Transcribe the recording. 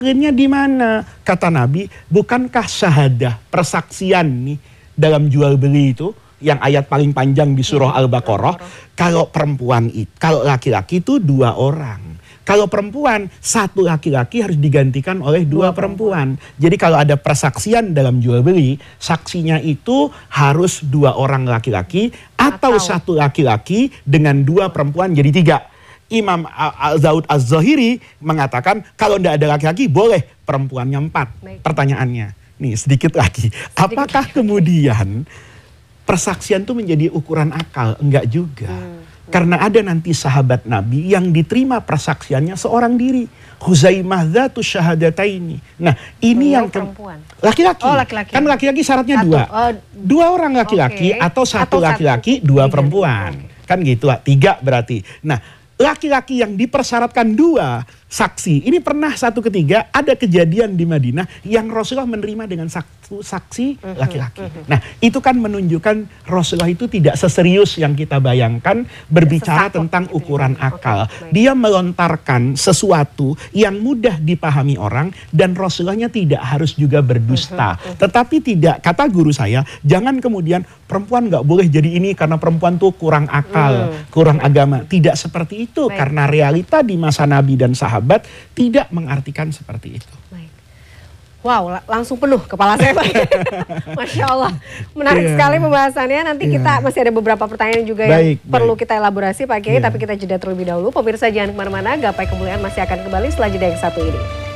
Akhirnya di mana? Kata Nabi, bukankah syahadah, persaksian nih dalam jual beli itu yang ayat paling panjang di surah Al-Baqarah, kalau perempuan itu, kalau laki-laki itu 2 orang. Kalau perempuan, 1 laki-laki harus digantikan oleh 2 perempuan. Jadi kalau ada persaksian dalam jual beli, saksinya itu harus 2 orang laki-laki atau 1 laki-laki dengan 2 perempuan jadi 3. Imam Al-Zaud Az-Zahiri mengatakan kalau tidak ada laki-laki boleh perempuannya 4. Pertanyaannya, nih sedikit lagi. Apakah kemudian persaksian itu menjadi ukuran akal? Enggak juga. Karena ada nanti sahabat Nabi yang diterima persaksiannya seorang diri. Huzaimah dzatu syahadataini. Nah, ini yang perempuan. Laki-laki. Oh, laki-laki. Kan laki-laki syaratnya 2. 2 orang laki-laki atau 1 laki-laki, 2 perempuan. Kan gitu, 3 berarti. Nah, laki-laki yang dipersyaratkan 2 saksi. Ini pernah satu ketiga ada kejadian di Madinah yang Rasulullah menerima dengan saksi laki-laki. Nah, itu kan menunjukkan Rasulullah itu tidak seserius yang kita bayangkan berbicara tentang ukuran akal. Dia melontarkan sesuatu yang mudah dipahami orang dan Rasulullahnya tidak harus juga berdusta. Tetapi tidak, kata guru saya, jangan kemudian perempuan nggak boleh jadi ini karena perempuan tuh kurang akal, kurang agama. Tidak seperti itu karena realita di masa Nabi dan sahabat tidak mengartikan seperti itu. Baik. Wow, langsung penuh kepala saya Pak. Masya Allah, menarik sekali pembahasannya. Nanti kita masih ada beberapa pertanyaan juga yang perlu kita elaborasi Pak Kiai, tapi kita jeda terlebih dahulu. Pemirsa jangan kemana-mana, Gapai Kemuliaan masih akan kembali setelah jeda yang satu ini.